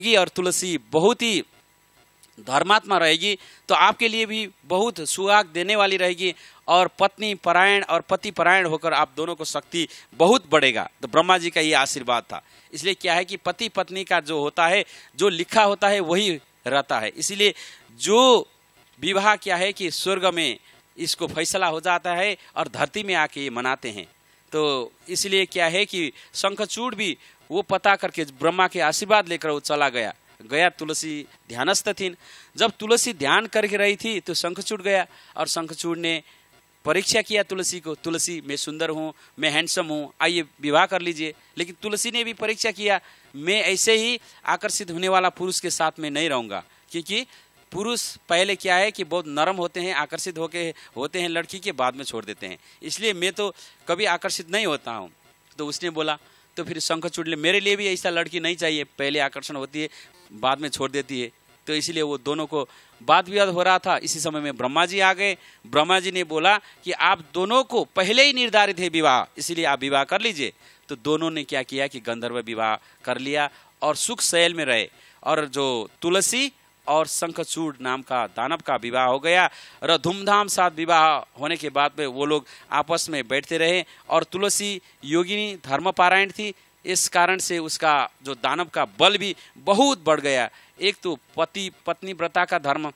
और तुलसी बहुत ही धर्मात्मा रहेगी तो आपके लिए भी बहुत सुहाग देने वाली रहेगी और पत्नी परायण और पति परायण होकर आप दोनों को शक्ति बहुत बढ़ेगा। तो ब्रह्मा जी का ये आशीर्वाद था। इसलिए क्या है कि पति पत्नी का जो होता है, जो लिखा होता है वही रहता है। इसीलिए जो विवाह क्या है कि स्वर्ग में इसको फैसला हो जाता है और धरती में आके ये मनाते हैं। तो इसलिए क्या है कि शंखचूड़ भी वो पता करके ब्रह्मा के आशीर्वाद लेकर वो चला गया। तुलसी ध्यानस्थ थी। जब तुलसी ध्यान करके रही थी तो शंखचूड़ गया और शंखचूड़ ने परीक्षा किया तुलसी को, तुलसी मैं सुंदर हूँ, मैं हैंडसम हूँ, आइए विवाह कर लीजिए। लेकिन तुलसी ने भी परीक्षा किया, मैं ऐसे ही आकर्षित होने वाला पुरुष के साथ में नहीं रहूँगा, क्योंकि पुरुष पहले क्या है कि बहुत नरम होते हैं, आकर्षित होते हैं लड़की के, बाद में छोड़ देते हैं, इसलिए मैं तो कभी आकर्षित नहीं होता हूँ। तो उसने बोला, तो फिर शंखचूड़ ले, मेरे लिए भी ऐसा लड़की नहीं चाहिए, पहले आकर्षण होती है बाद में छोड़ देती है। तो इसलिए वो दोनों को वाद विवाद हो रहा था। इसी समय में ब्रह्मा जी आ गए। ब्रह्मा जी ने बोला कि आप दोनों को पहले ही निर्धारित है विवाह, इसलिए आप विवाह कर लीजिए। तो दोनों ने क्या किया कि गंधर्व विवाह कर लिया और सुख शैल में रहे। और जो तुलसी और शंखचूड़ नाम का दानव का विवाह हो गया और धूमधाम साथ विवाह होने के बाद में वो लोग आपस में बैठते रहे। और तुलसी योगिनी धर्मपारायण थी, इस कारण से उसका जो दानव का बल भी बहुत बढ़ गया। एक तो पति पत्नी व्रता का धर्म,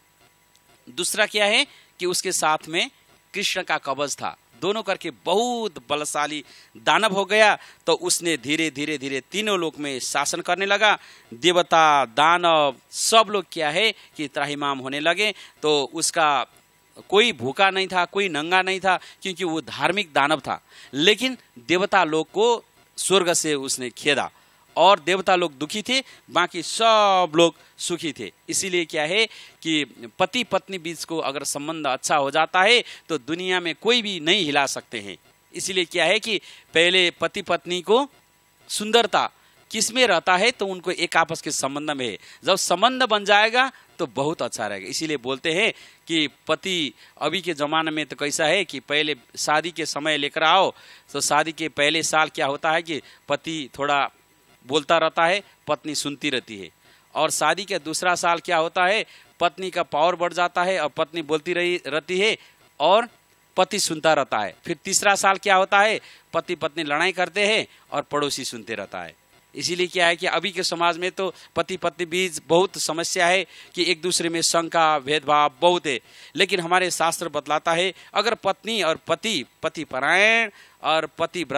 दूसरा क्या है कि उसके साथ में कृष्ण का कवच था, दोनों करके बहुत बलशाली दानव हो गया। तो उसने धीरे धीरे धीरे तीनों लोक में शासन करने लगा। देवता दानव सब लोग क्या है कि त्राहिमाम होने लगे। तो उसका कोई भूखा नहीं था, कोई नंगा नहीं था, क्योंकि वो धार्मिक दानव था। लेकिन देवता लोग को स्वर्ग से उसने खेदा और देवता लोग दुखी थे, बाकी सब लोग सुखी थे। इसीलिए क्या है कि पति पत्नी बीच को अगर संबंध अच्छा हो जाता है तो दुनिया में कोई भी नहीं हिला सकते हैं। इसीलिए क्या है कि पहले पति पत्नी को सुंदरता किसमें रहता है तो उनको एक आपस के संबंध में है। जब संबंध बन जाएगा तो बहुत अच्छा रहेगा। इसीलिए बोलते हैं कि पति अभी के ज़माने में तो कैसा है कि पहले शादी के समय लेकर आओ तो शादी के पहले साल क्या होता है कि पति थोड़ा बोलता रहता है, पत्नी सुनती रहती है। और शादी के दूसरा साल क्या होता है, पत्नी का पावर बढ़ जाता है और पत्नी बोलती रहती है और पति सुनता रहता है। फिर तीसरा साल क्या होता है, पति पत्नी लड़ाई करते हैं और पड़ोसी सुनते रहता है। इसीलिए क्या है कि अभी के समाज में तो पति पत्नी बीच बहुत समस्या है कि एक दूसरे में शंका भेदभाव बहुत है। लेकिन हमारे शास्त्र बतलाता है अगर पत्नी और पति परायण और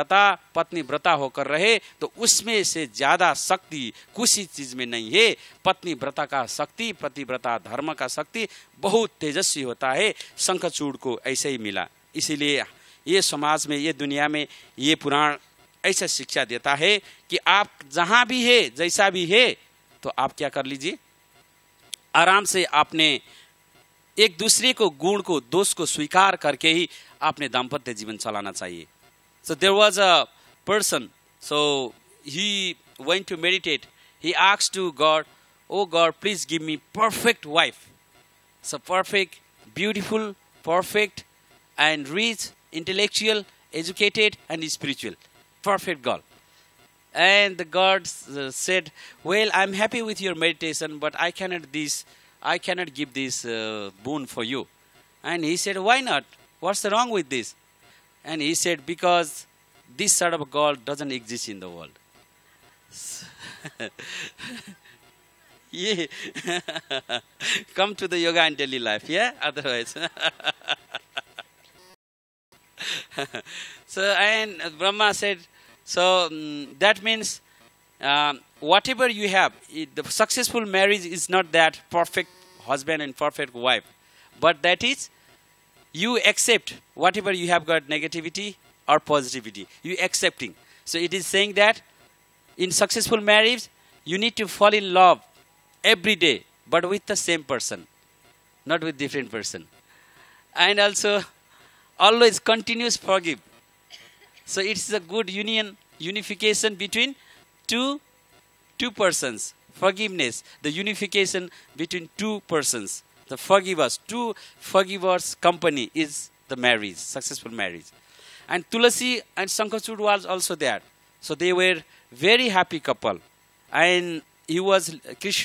पत्नी व्रता होकर रहे तो उसमें से ज्यादा शक्ति किसी चीज में नहीं है। पत्नी व्रता का शक्ति, पतिव्रता धर्म का शक्ति बहुत तेजस्वी होता है। शंखचूड़ को ऐसे ही मिला। इसीलिए ये समाज में, ये दुनिया में, ये पुराण ऐसा शिक्षा देता है कि आप जहां भी है, जैसा भी है, तो आप क्या कर लीजिए, आराम से आपने एक दूसरे को गुण को दोष को स्वीकार करके ही आपने दाम्पत्य जीवन चलाना चाहिए। So there was a person, so he went to meditate. He asked to God, "Oh God, please give me perfect wife." So perfect, beautiful, perfect, and rich, intellectual, educated, and spiritual. Perfect girl. And the God said, "Well, I'm happy with your meditation, but I cannot give this boon for you." And he said, "Why not? What's wrong with this?" And he said, "Because this sort of God doesn't exist in the world." Yeah. Come to the yoga and daily life, yeah? Otherwise. So, and Brahma said, so that means whatever you have, the successful marriage is not that perfect husband and perfect wife, but that is you accept whatever you have got negativity or positivity, you accepting. So it is saying that in successful marriage, you need to fall in love every day, but with the same person, not with different person. And also, always continuous forgive. So it's a good unification between two persons. Forgiveness, the unification between two persons. The forgivers, two forgivers company is the marriage, successful marriage. And Tulasi and Shanghachuд was also there. So they were very happy couple. And he was Krishna.